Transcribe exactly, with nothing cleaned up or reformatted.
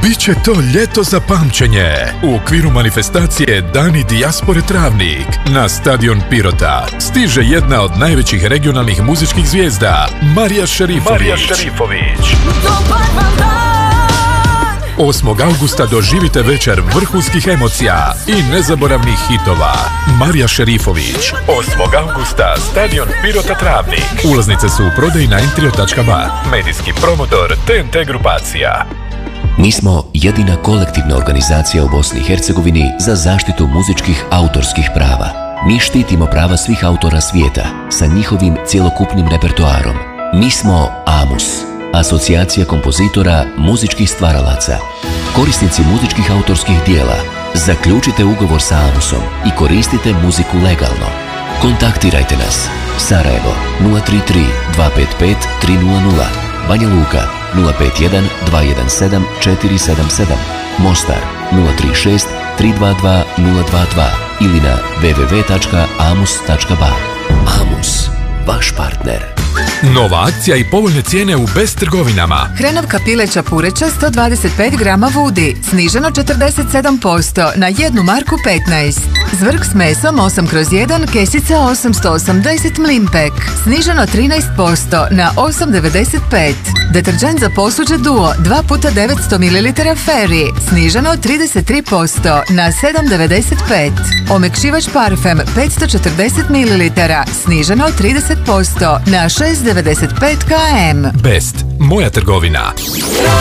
Biće to ljeto za pamćenje. U okviru manifestacije Dani dijaspore Travnik na stadion Pirota stiže jedna od najvećih regionalnih muzičkih zvijezda, Marija Šerifović. Marija Šerifović. osmog augusta doživite večer vrhunskih emocija i nezaboravnih hitova. Marija Šerifović. osmog augusta, stadion Pirota Travnik. Ulaznice su u prodaji na entrio tačka ba. Medijski promotor T N T grupacija. Mi smo jedina kolektivna organizacija u Bosni i Hercegovini za zaštitu muzičkih autorskih prava. Mi štitimo prava svih autora svijeta sa njihovim cjelokupnim repertoarom. Mi smo AMUS, Asocijacija kompozitora muzičkih stvaralaca. Korisnici muzičkih autorskih dijela, zaključite ugovor sa AMUSom i koristite muziku legalno. Kontaktirajte nas. Sarajevo nula tri tri dva pet pet tri nula nula, Banja Luka nula pet jedan dva jedan sedam četiri sedam sedam, Mostar nula tri šest tri dva dva nula dva dva ili na w w w tačka amus tačka ba. AMUS, vaš partner. Nova akcija i povoljne cijene u Best trgovinama. Hrenovka pileća pureća sto dvadeset pet grama vudi, sniženo četrdeset sedam posto na jednu marku petnaest. Zvrk s mesom osam kroz jedan, kesica osamsto osamdeset Mlimpek, sniženo trinaest posto na osam devedeset pet. Deterđent za posuđe Duo dva puta devetsto mililitara Fairy, sniženo trideset tri posto na sedam devedeset pet. Omekšivač parfem petsto četrdeset mililitara, sniženo trideset posto na šest devedeset pet km. Best, moja trgovina.